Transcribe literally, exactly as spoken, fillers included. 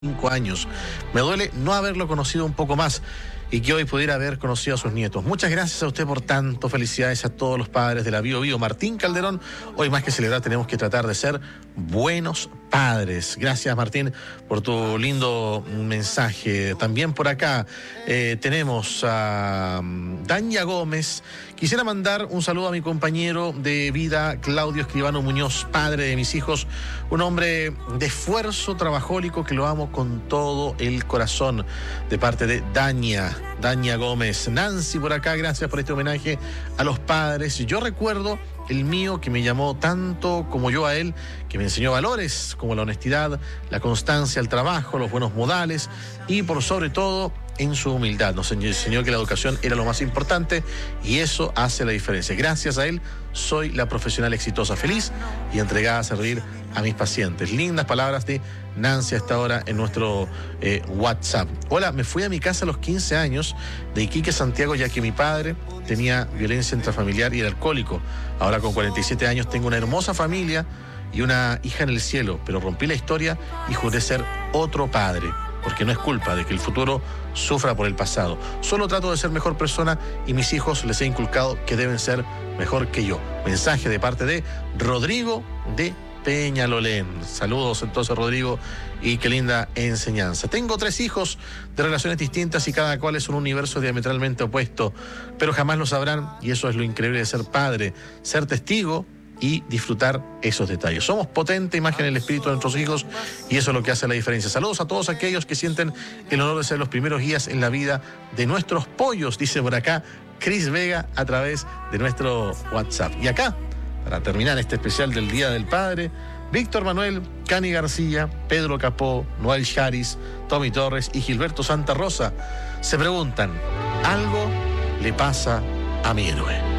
Cinco años. Me duele no haberlo conocido un poco más y que hoy pudiera haber conocido a sus nietos. Muchas gracias a usted por tanto. Felicidades a todos los padres de la Bio Bio. Martín Calderón, hoy más que celebrar tenemos que tratar de ser buenos padres. Gracias, Martín, por tu lindo mensaje. También por acá eh, tenemos a Dania Gómez. Quisiera mandar un saludo a mi compañero de vida, Claudio Escribano Muñoz, padre de mis hijos, un hombre de esfuerzo, trabajólico, que lo amo con todo el corazón, de parte de Dania, Dania Gómez. Nancy por acá, gracias por este homenaje a los padres. Yo recuerdo el mío, que me llamó tanto como yo a él, que me enseñó valores como la honestidad, la constancia, el trabajo, los buenos modales y por sobre todo en su humildad. Nos enseñó que la educación era lo más importante y eso hace la diferencia. Gracias a él soy la profesional exitosa, feliz y entregada a servir a mis pacientes. Lindas palabras de Nancy hasta ahora en nuestro eh, WhatsApp. Hola, me fui a mi casa a los quince años de Iquique, Santiago, ya que mi padre tenía violencia intrafamiliar y era alcohólico. Ahora con cuarenta y siete años tengo una hermosa familia y una hija en el cielo, pero rompí la historia y juré ser otro padre, porque no es culpa de que el futuro sufra por el pasado. Solo trato de ser mejor persona y mis hijos les he inculcado que deben ser mejor que yo. Mensaje de parte de Rodrigo de Peñalolén. Saludos entonces, Rodrigo, y qué linda enseñanza. Tengo tres hijos de relaciones distintas y cada cual es un universo diametralmente opuesto, pero jamás lo sabrán y eso es lo increíble de ser padre, ser testigo y disfrutar esos detalles. Somos potente imagen en el espíritu de nuestros hijos y eso es lo que hace la diferencia. Saludos a todos aquellos que sienten el honor de ser los primeros guías en la vida de nuestros pollos, dice por acá Cris Vega a través de nuestro WhatsApp. Y acá, para terminar este especial del Día del Padre, Víctor Manuel, Cani García, Pedro Capó, Noel Charis, Tommy Torres y Gilberto Santa Rosa se preguntan: ¿algo le pasa a mi héroe?